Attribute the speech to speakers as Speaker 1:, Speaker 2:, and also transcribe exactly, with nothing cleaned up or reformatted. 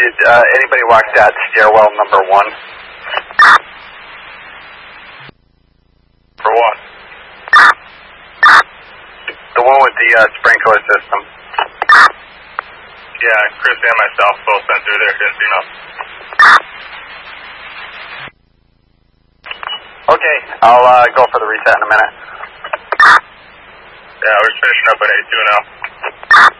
Speaker 1: did uh, anybody walk that stairwell number one?
Speaker 2: For what?
Speaker 1: The one with the uh, sprinkler system.
Speaker 2: Yeah, Chris and myself both went through there, didn't see nothing.
Speaker 1: Okay, I'll uh, go for the reset in a minute.
Speaker 2: Yeah, we're finishing up at A two now.